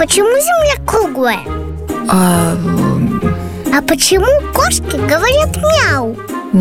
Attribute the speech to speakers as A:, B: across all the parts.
A: почему Земля круглая? А почему кошки говорят мяу?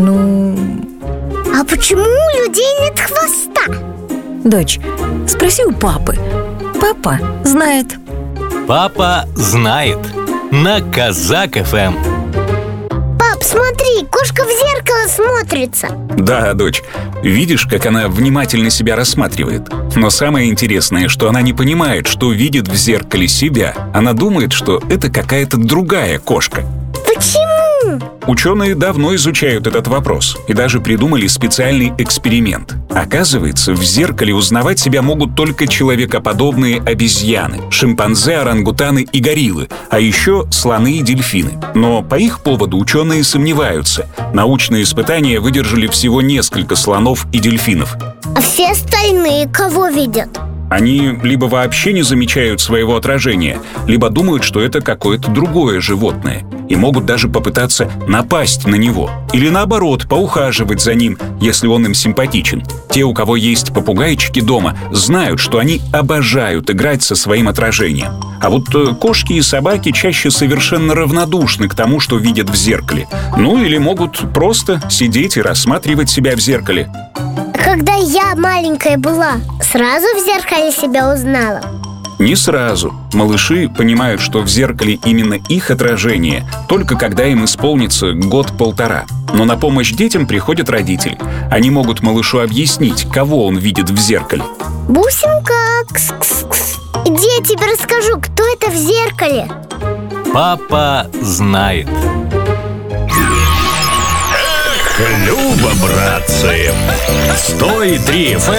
A: А почему у людей нет хвоста?
B: Дочь, спроси у папы. Папа знает.
C: Папа знает. На Казак ФМ.
A: Пап, смотри, кошка в зеркало смотрится.
D: Да, дочь, видишь, как она внимательно себя рассматривает? Но самое интересное, что она не понимает, что видит в зеркале себя. Она думает, что это какая-то другая кошка.
A: Почему?
D: Ученые давно изучают этот вопрос и даже придумали специальный эксперимент. Оказывается, в зеркале узнавать себя могут только человекоподобные обезьяны, шимпанзе, орангутаны и гориллы, а еще слоны и дельфины. Но по их поводу ученые сомневаются. Научные испытания выдержали всего несколько слонов и дельфинов.
A: А все остальные кого видят?
D: Они либо вообще не замечают своего отражения, либо думают, что это какое-то другое животное, и могут даже попытаться напасть на него. Или наоборот, поухаживать за ним, если он им симпатичен. Те, у кого есть попугайчики дома, знают, что они обожают играть со своим отражением. А вот кошки и собаки чаще совершенно равнодушны к тому, что видят в зеркале. Ну или могут просто сидеть и рассматривать себя в зеркале.
A: Когда я маленькая была, сразу в зеркале себя узнала?
D: Не сразу. Малыши понимают, что в зеркале именно их отражение, только когда им исполнится год-полтора. Но на помощь детям приходят родители. Они могут малышу объяснить, кого он видит в зеркале.
A: Бусинка, кс-кс-кс. Иди, я тебе расскажу, кто это в зеркале.
C: Папа знает.
E: Люба, братцы, 103 FM.